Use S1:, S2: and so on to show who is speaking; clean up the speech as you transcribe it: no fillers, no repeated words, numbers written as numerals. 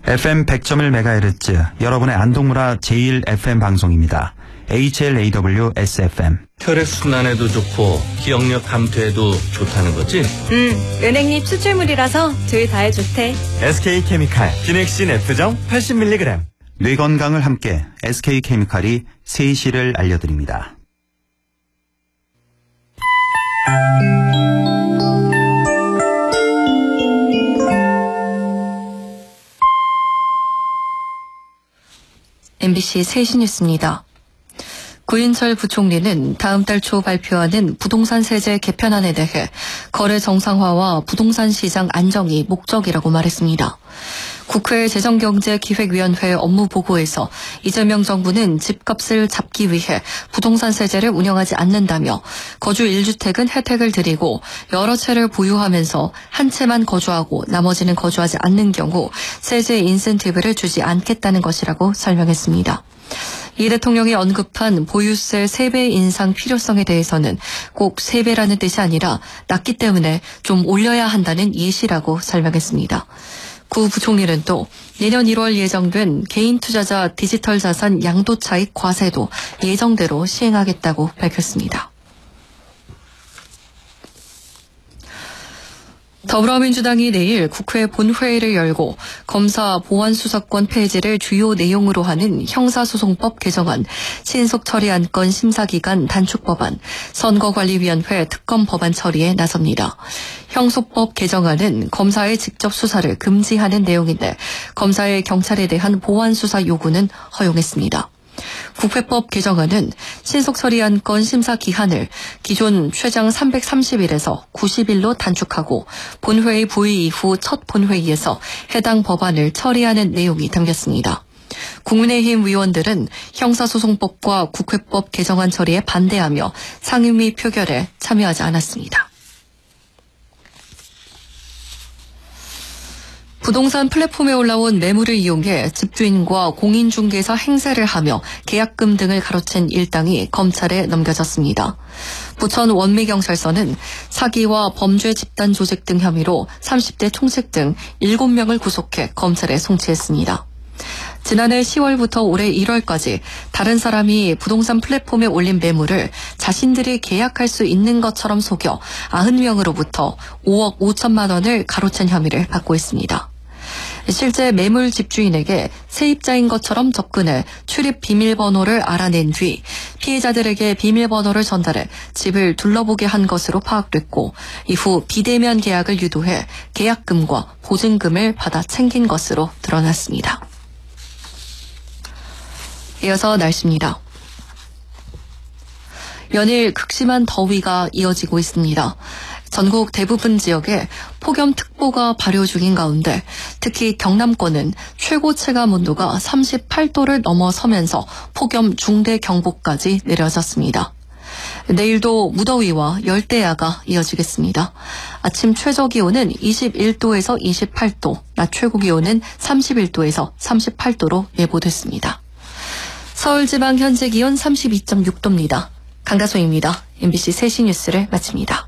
S1: FM 100.1MHz, 여러분의 안동문화 제1FM 방송입니다. HLAW-SFM.
S2: 혈액순환에도 좋고 기억력 감퇴에도 좋다는 거지?
S3: 은행잎 수출물이라서 둘 다에 좋대.
S4: SK케미칼 기넥신 F정 80mg.
S1: 뇌 건강을 함께 SK케미칼이 3시를 알려드립니다.
S5: MBC 3시 뉴스입니다. 구인철 부총리는 다음 달 초 발표하는 부동산 세제 개편안에 대해 거래 정상화와 부동산 시장 안정이 목적이라고 말했습니다. 국회 재정경제기획위원회 업무 보고에서 이재명 정부는 집값을 잡기 위해 부동산 세제를 운영하지 않는다며 거주 1주택은 혜택을 드리고 여러 채를 보유하면서 한 채만 거주하고 나머지는 거주하지 않는 경우 세제 인센티브를 주지 않겠다는 것이라고 설명했습니다. 이 대통령이 언급한 보유세 3배 인상 필요성에 대해서는 꼭 3배라는 뜻이 아니라 낮기 때문에 좀 올려야 한다는 예시라고 설명했습니다. 구 부총리는 또 내년 1월 예정된 개인 투자자 디지털 자산 양도차익 과세도 예정대로 시행하겠다고 밝혔습니다. 더불어민주당이 내일 국회 본회의를 열고 검사 보완수사권 폐지를 주요 내용으로 하는 형사소송법 개정안, 신속 처리안건 심사기간 단축법안, 선거관리위원회 특검 법안 처리에 나섭니다. 형소법 개정안은 검사의 직접 수사를 금지하는 내용인데 검사의 경찰에 대한 보완수사 요구는 허용했습니다. 국회법 개정안은 신속처리안건 심사 기한을 기존 최장 330일에서 90일로 단축하고 본회의 부의 이후 첫 본회의에서 해당 법안을 처리하는 내용이 담겼습니다. 국민의힘 의원들은 형사소송법과 국회법 개정안 처리에 반대하며 상임위 표결에 참여하지 않았습니다. 부동산 플랫폼에 올라온 매물을 이용해 집주인과 공인중개사 행세를 하며 계약금 등을 가로챈 일당이 검찰에 넘겨졌습니다. 부천 원미경찰서는 사기와 범죄 집단 조직 등 혐의로 30대 총책 등 7명을 구속해 검찰에 송치했습니다. 지난해 10월부터 올해 1월까지 다른 사람이 부동산 플랫폼에 올린 매물을 자신들이 계약할 수 있는 것처럼 속여 90명으로부터 5억 5천만 원을 가로챈 혐의를 받고 있습니다. 실제 매물 집주인에게 세입자인 것처럼 접근해 출입 비밀번호를 알아낸 뒤 피해자들에게 비밀번호를 전달해 집을 둘러보게 한 것으로 파악됐고 이후 비대면 계약을 유도해 계약금과 보증금을 받아 챙긴 것으로 드러났습니다. 이어서 날씨입니다. 연일 극심한 더위가 이어지고 있습니다. 전국 대부분 지역에 폭염특보가 발효 중인 가운데 특히 경남권은 최고 체감 온도가 38도를 넘어서면서 폭염 중대 경보까지 내려졌습니다. 내일도 무더위와 열대야가 이어지겠습니다. 아침 최저 기온은 21도에서 28도, 낮 최고 기온은 31도에서 38도로 예보됐습니다. 서울 지방 현재 기온 32.6도입니다. 강다솜입니다. MBC 3시 뉴스를 마칩니다.